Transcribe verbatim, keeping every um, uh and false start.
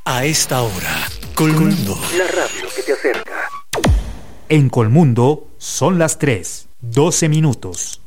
A esta hora, Colmundo, la radio que te acerca. En Colmundo son las tres, doce minutos.